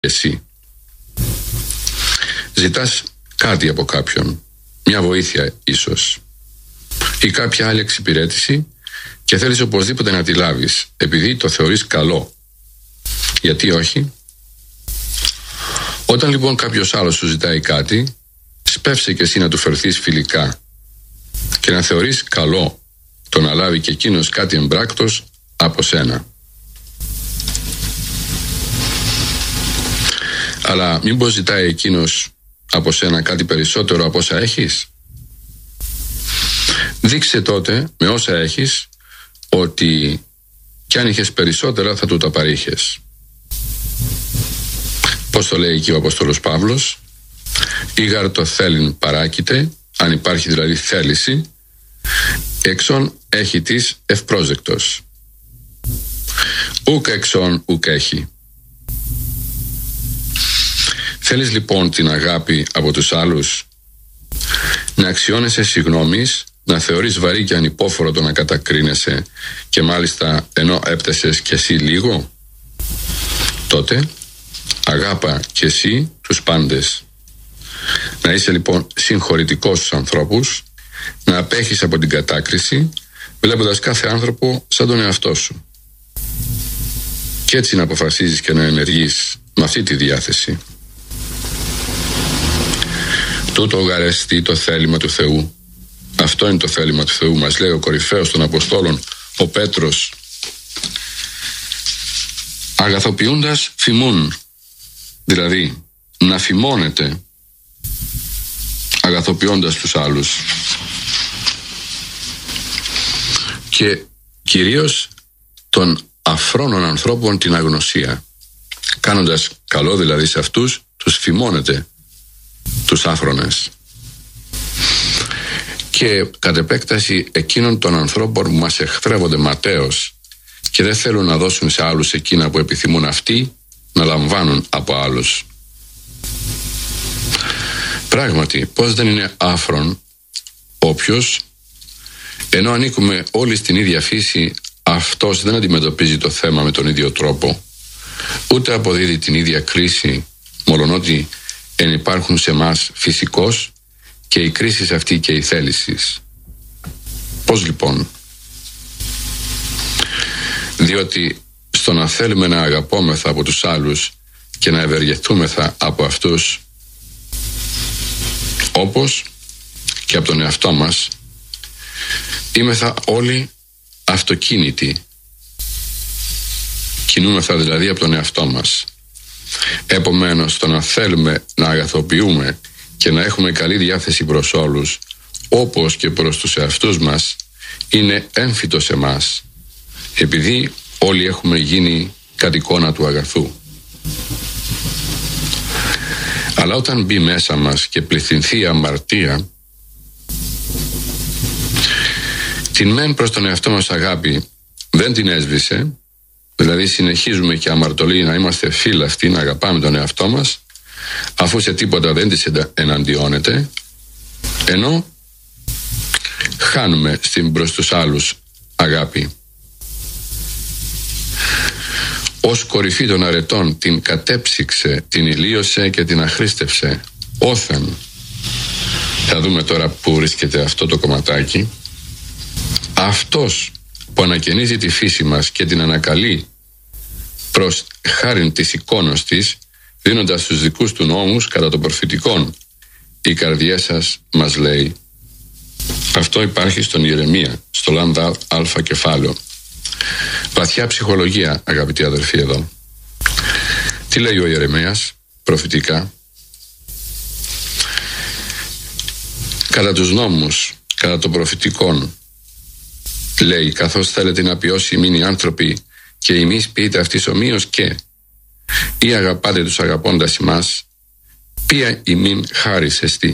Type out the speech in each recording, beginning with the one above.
εσύ. Ζητάς κάτι από κάποιον, μια βοήθεια ίσως, ή κάποια άλλη εξυπηρέτηση και θέλεις οπωσδήποτε να τη λάβεις, επειδή το θεωρείς καλό. Γιατί όχι? Όταν λοιπόν κάποιος άλλος σου ζητάει κάτι, σπεύσε και εσύ να του φερθείς φιλικά και να θεωρείς καλό το να λάβει και εκείνος κάτι εμπράκτος από σένα. Αλλά μήπως ζητάει εκείνος από σένα κάτι περισσότερο από όσα έχεις? Δείξε τότε με όσα έχεις ότι κι αν είχες περισσότερα θα του τα παρήχες. Πώς το λέει εκεί ο Απόστολος Παύλος? Ήγαρ το θέλειν παράκειται, αν υπάρχει δηλαδή θέληση, εξών έχει της ευπρόσδεκτος. Ουκ εξών ουκ έχει. Θέλεις λοιπόν την αγάπη από τους άλλους, να αξιώνεσαι συγγνώμης, να θεωρείς βαρύ και ανυπόφορο το να κατακρίνεσαι και μάλιστα ενώ έπτεσες κι εσύ λίγο? Τότε αγάπα κι εσύ τους πάντες. Να είσαι λοιπόν συγχωρητικός στους ανθρώπους, να απέχεις από την κατάκριση, βλέποντας κάθε άνθρωπο σαν τον εαυτό σου. Και έτσι να αποφασίζεις και να ενεργείς με αυτή τη διάθεση. Τούτο γαρεστεί το θέλημα του Θεού. Αυτό είναι το θέλημα του Θεού, μας λέει ο κορυφαίος των Αποστόλων, ο Πέτρος. Αγαθοποιούντας φημούν, δηλαδή να φημώνεται αγαθοποιώντας τους άλλους, και κυρίως των αφρόνων ανθρώπων την αγνωσία, κάνοντας καλό δηλαδή σε αυτούς, τους φημώνεται τους άφρονες, και κατ' επέκταση εκείνων των ανθρώπων που μας εχθρεύονται ματέως και δεν θέλουν να δώσουν σε άλλους εκείνα που επιθυμούν αυτοί να λαμβάνουν από άλλους. Πράγματι, πώς δεν είναι άφρον όποιος, ενώ ανήκουμε όλοι στην ίδια φύση, αυτός δεν αντιμετωπίζει το θέμα με τον ίδιο τρόπο, ούτε αποδίδει την ίδια κρίση, μολονότι υπάρχουν σε μας φυσικός και η κρίση αυτή και η θέλησης. Πώς λοιπόν? Διότι στο να θέλουμε να αγαπώμεθα από τους άλλους και να ευεργεθούμεθα από αυτούς, όπως και από τον εαυτό μας, είμεθα όλοι αυτοκίνητοι. Κινούμεθα δηλαδή από τον εαυτό μας. Επομένως, το να θέλουμε να αγαθοποιούμε και να έχουμε καλή διάθεση προς όλους, όπως και προς τους εαυτούς μας, είναι έμφυτο σε μας, επειδή όλοι έχουμε γίνει κατ' εικόνα του αγαθού. Αλλά όταν μπει μέσα μας και πληθυνθεί η αμαρτία, την μεν προς τον εαυτό μας αγάπη δεν την έσβησε, δηλαδή συνεχίζουμε και αμαρτωλοί να είμαστε φύλαυτοι, να αγαπάμε τον εαυτό μας, αφού σε τίποτα δεν της εναντιώνεται, ενώ χάνουμε στην προς τους άλλους αγάπη. Ως κορυφή των αρετών την κατέψυξε, την ηλίωσε και την αχρίστευσε όθεν. Θα δούμε τώρα που βρίσκεται αυτό το κομματάκι. Αυτός που ανακαινίζει τη φύση μας και την ανακαλεί προς χάριν της εικόνος της, δίνοντας τους δικούς του νόμους κατά των προφητικών, οι καρδιές σας, μας λέει. Αυτό υπάρχει στον Ιερεμία, στο λάμδα α κεφάλαιο. Βαθιά ψυχολογία, αγαπητοί αδερφοί, εδώ. Τι λέει ο Ιερεμίας προφητικά? Κατά τους νόμους, κατά των προφητικών, λέει, καθώς θέλετε να ποιώσει ημίν οι άνθρωποι και εμείς ποιείτε αυτής ομοίως, και ή αγαπάτε τους αγαπώντας ημάς, ποια ημίν χάρις εστί.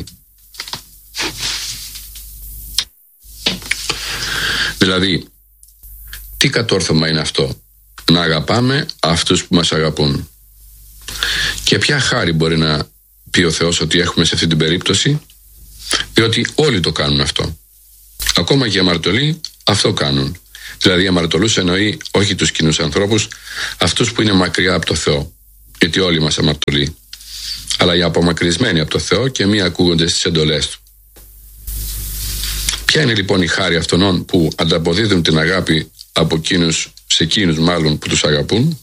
Δηλαδή, τι κατόρθωμα είναι αυτό? Να αγαπάμε αυτούς που μας αγαπούν. Και ποια χάρη μπορεί να πει ο Θεός ότι έχουμε σε αυτή την περίπτωση? Διότι όλοι το κάνουν αυτό. Ακόμα και οι αμαρτωλοί αυτό κάνουν. Δηλαδή, αμαρτωλούς εννοεί όχι τους κοινούς ανθρώπους, αυτούς που είναι μακριά από το Θεό. γιατί όλοι μας αμαρτωλοί, αλλά οι απομακρυσμένοι από το Θεό και μη ακούγονται στις εντολές Του. Ποια είναι λοιπόν η χάρη αυτών που ανταποδίδουν την αγάπη από εκείνους, σε εκείνους μάλλον που τους αγαπούν?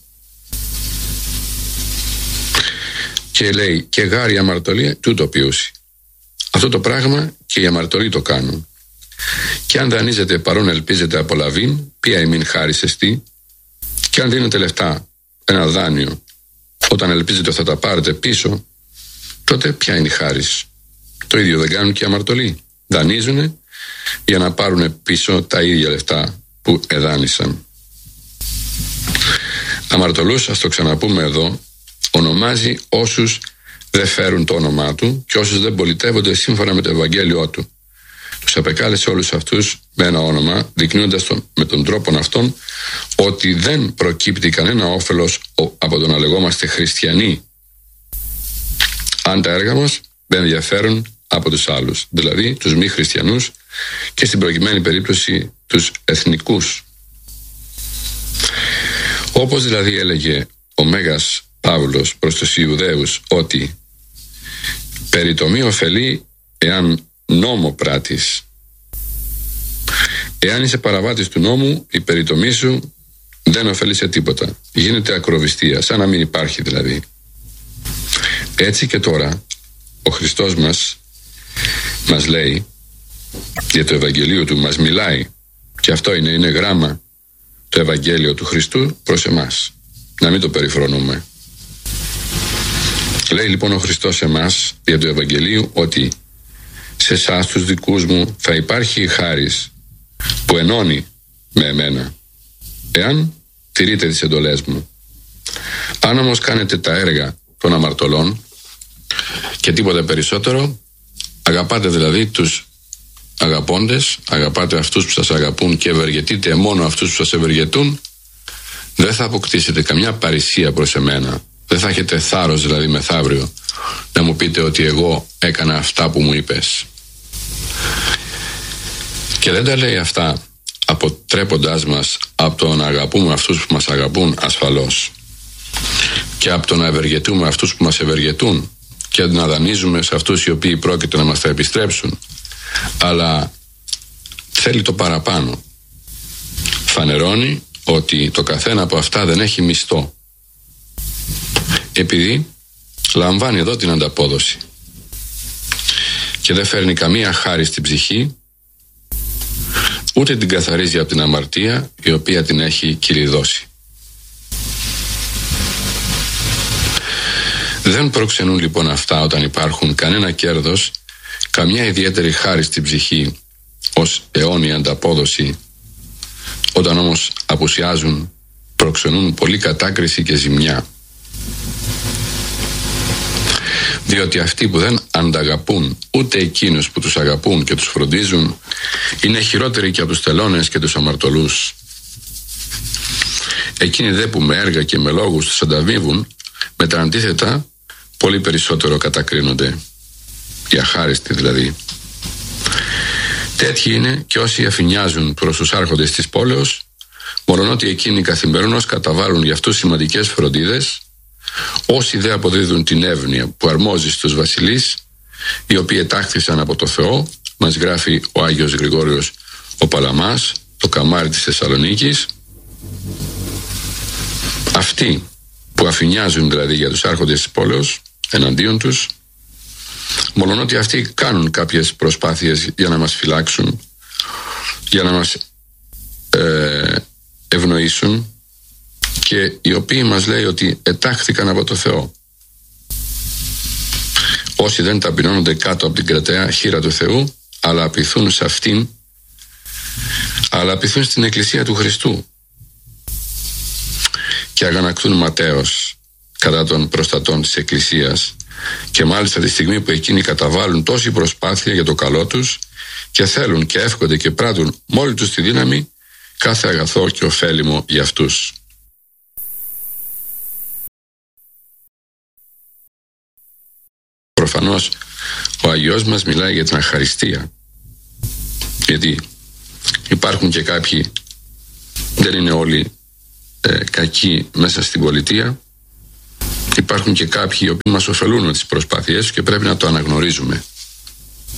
Και λέει, και γάρη αμαρτωλία τούτο ποιούσι. Αυτό το πράγμα και οι αμαρτωλοί το κάνουν. Και αν δανείζετε παρόν ελπίζετε απολαβήν, ποια ημίν χάρις εστί? Και αν δίνετε λεφτά, ένα δάνειο, όταν ελπίζετε ότι θα τα πάρετε πίσω, τότε ποια είναι η χάρις? Το ίδιο δεν κάνουν και οι αμαρτωλοί. Δανείζουν για να πάρουν πίσω τα ίδια λεφτά που εδάνησαν. Αμαρτωλούς, ας το ξαναπούμε εδώ, ονομάζει όσους δεν φέρουν το όνομά Του και όσους δεν πολιτεύονται σύμφωνα με το Ευαγγέλιό Του. Τους απεκάλεσε όλους αυτούς με ένα όνομα, δεικνύοντας με τον τρόπο αυτόν ότι δεν προκύπτει κανένα όφελος από το να λεγόμαστε χριστιανοί, αν τα έργα μας δεν ενδιαφέρουν από τους άλλους, δηλαδή τους μη χριστιανούς και στην προκειμένη περίπτωση τους εθνικούς. Όπως δηλαδή έλεγε ο Μέγας Παύλος προς τους Ιουδαίους ότι περί το μη ωφελεί εάν νόμο πράττεις. Εάν είσαι παραβάτης του νόμου, η περιτομή σου δεν ωφελεί σε τίποτα. Γίνεται ακροβιστία, σαν να μην υπάρχει δηλαδή. Έτσι και τώρα ο Χριστός μας λέει, για το Ευαγγελίο Του μας μιλάει, και αυτό είναι γράμμα το Ευαγγέλιο του Χριστού προς εμάς, να μην το περιφρονούμε. Λέει λοιπόν ο Χριστός εμάς για το Ευαγγελίο ότι σε εσάς τους δικούς μου θα υπάρχει η χάρις που ενώνει με εμένα, εάν τηρείτε τις εντολές μου. Αν όμως κάνετε τα έργα των αμαρτωλών και τίποτα περισσότερο, αγαπάτε δηλαδή τους αγαπώντες, αγαπάτε αυτούς που σας αγαπούν και ευεργετείτε μόνο αυτούς που σας ευεργετούν, δεν θα αποκτήσετε καμιά παρησία προς εμένα. Δεν θα έχετε θάρρος δηλαδή μεθαύριο να μου πείτε ότι εγώ έκανα αυτά που μου είπες. Και δεν τα λέει αυτά αποτρέποντάς μας από το να αγαπούμε αυτούς που μας αγαπούν, ασφαλώς, και από το να ευεργετούμε αυτούς που μας ευεργετούν και να δανείζουμε σε αυτούς οι οποίοι πρόκειται να μας τα επιστρέψουν, αλλά θέλει το παραπάνω. Φανερώνει ότι το καθένα από αυτά δεν έχει μισθό, επειδή λαμβάνει εδώ την ανταπόδοση και δεν φέρνει καμία χάρη στην ψυχή, ούτε την καθαρίζει από την αμαρτία η οποία την έχει κυλιδώσει. Δεν προξενούν λοιπόν αυτά όταν υπάρχουν κανένα κέρδος, καμιά ιδιαίτερη χάρη στην ψυχή ως αιώνια ανταπόδοση. Όταν όμως απουσιάζουν, προξενούν πολύ κατάκριση και ζημιά. Διότι αυτοί που δεν ανταγαπούν ούτε εκείνους που τους αγαπούν και τους φροντίζουν είναι χειρότεροι και από τους τελώνες και τους αμαρτωλούς. Εκείνοι δε που με έργα και με λόγους τους ανταμείβουν, με τα αντίθετα πολύ περισσότερο κατακρίνονται, οι αχάριστοι δηλαδή. Τέτοιοι είναι και όσοι αφηνιάζουν προς τους άρχοντες της πόλεως, μολονότι εκείνοι καθημερινώς καταβάλουν για αυτούς σημαντικές φροντίδες, όσοι δε αποδίδουν την εύνοια που αρμόζει στους βασιλείς, οι οποίοι ετάχθησαν από το Θεό, μας γράφει ο Άγιος Γρηγόριος ο Παλαμάς, το καμάρι της Θεσσαλονίκης. Αυτοί που αφηνιάζουν δηλαδή για τους άρχοντες της πόλεως εναντίον τους, μολονότι αυτοί κάνουν κάποιες προσπάθειες για να μας φυλάξουν, για να μας ευνοήσουν, και οι οποίοι μας λέει ότι ετάχθηκαν από το Θεό. Όσοι δεν ταπεινώνονται κάτω από την κρατέα χείρα του Θεού, αλλά απειθούν σε αυτήν, αλλά απειθούν στην Εκκλησία του Χριστού και αγανακτούν ματέως κατά των προστατών της Εκκλησίας, και μάλιστα τη στιγμή που εκείνοι καταβάλουν τόση προσπάθεια για το καλό τους και θέλουν και εύχονται και πράττουν μόλι τους τη δύναμη κάθε αγαθό και ωφέλιμο για αυτούς. Προφανώς ο Αγιός μας μιλάει για την αχαριστία, γιατί υπάρχουν και κάποιοι, δεν είναι όλοι κακοί μέσα στην πολιτεία, Υπάρχουν και κάποιοι οι οποίοι μας ωφελούν με τις προσπάθειές και πρέπει να το αναγνωρίζουμε.